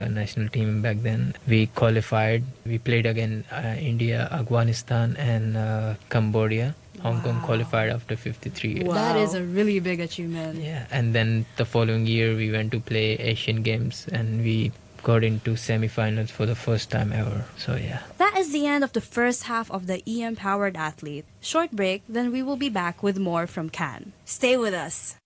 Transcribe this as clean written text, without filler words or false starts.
national team back then. We qualified. We played against India, Afghanistan, and Cambodia. Hong Kong qualified after 53 years. Wow. That is a really big achievement. Yeah, and then the following year we went to play Asian Games and we got into semi-finals for the first time ever. So yeah. That is the end of the first half of the EM Powered Athlete. Short break, then we will be back with more from Can. Stay with us.